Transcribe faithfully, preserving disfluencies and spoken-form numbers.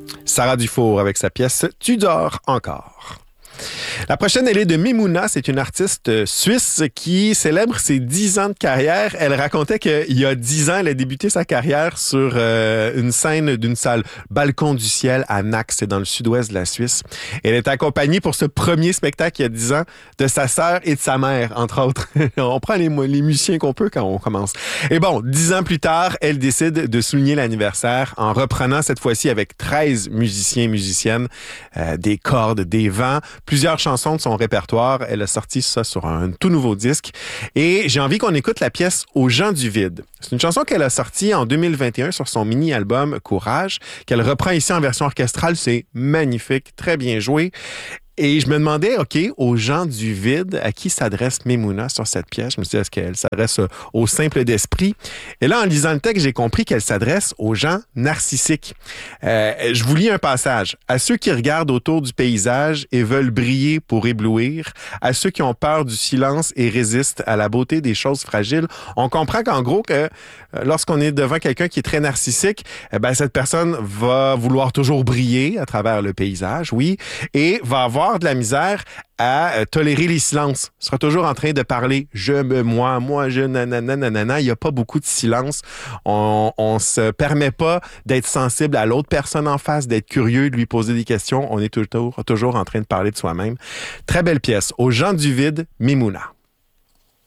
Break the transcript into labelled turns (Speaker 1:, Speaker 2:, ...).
Speaker 1: Sarah Dufour avec sa pièce « Tu dors encore ». La prochaine, elle est de Memouna. C'est une artiste suisse qui célèbre ses dix ans de carrière. Elle racontait qu'il y a dix ans, elle a débuté sa carrière sur euh, une scène d'une salle Balcon du ciel à Nax, c'est dans le sud-ouest de la Suisse. Elle est accompagnée pour ce premier spectacle il y a dix ans de sa sœur et de sa mère, entre autres. On prend les, les musiciens qu'on peut quand on commence. Et bon, dix ans plus tard, elle décide de souligner l'anniversaire en reprenant cette fois-ci avec treize musiciens et musiciennes, euh, des cordes, des vents, plusieurs chansons de son répertoire. Elle a sorti ça sur un tout nouveau disque. Et j'ai envie qu'on écoute la pièce « Aux gens du vide ». C'est une chanson qu'elle a sortie en deux mille vingt et un sur son mini-album « Courage », qu'elle reprend ici en version orchestrale. C'est magnifique, très bien joué. Et je me demandais, OK, aux gens du vide, à qui s'adresse Memouna sur cette pièce? Je me suis dit, est-ce qu'elle s'adresse aux simples d'esprit? Et là, en lisant le texte, j'ai compris qu'elle s'adresse aux gens narcissiques. Euh, je vous lis un passage. À ceux qui regardent autour du paysage et veulent briller pour éblouir, à ceux qui ont peur du silence et résistent à la beauté des choses fragiles. On comprend qu'en gros, que euh, lorsqu'on est devant quelqu'un qui est très narcissique, eh ben, cette personne va vouloir toujours briller à travers le paysage, oui, et va avoir de la misère à euh, tolérer les silences. Il sera toujours en train de parler « je, me, moi, moi, je, nanana, nanana ». Il n'y a pas beaucoup de silence. On ne se permet pas d'être sensible à l'autre personne en face, d'être curieux, de lui poser des questions. On est toujours, toujours en train de parler de soi-même. Très belle pièce. Aux gens du vide, Memouna.